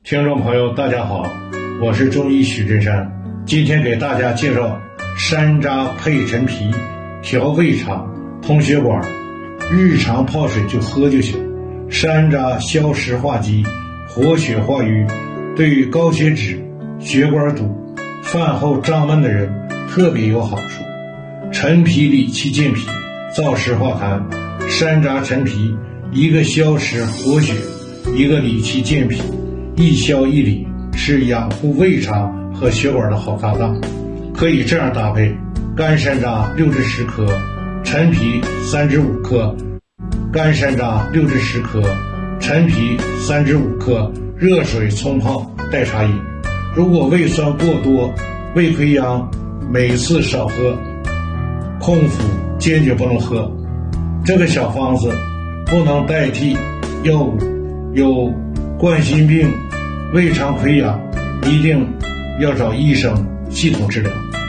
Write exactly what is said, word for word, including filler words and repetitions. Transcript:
听众朋友大家好，我是中医许真山，今天给大家介绍山楂配陈皮，调胃肠通血管，日常泡水就喝就行。山楂消食化积，活血化瘀，对于高血脂、血管堵、饭后胀闷的人特别有好处。陈皮理气健脾，燥湿化痰。山楂陈皮，一个消食活血，一个理气健脾，一消一理，是养护胃肠和血管的好搭档。可以这样搭配：干山楂六至十克，陈皮三至五克。干山楂六至十克，陈皮三至五克，热水冲泡代茶饮。如果胃酸过多、胃溃疡，每次少喝，空腹坚决不能喝。这个小方子不能代替药物，有冠心病、胃肠溃疡，一定要找医生系统治疗。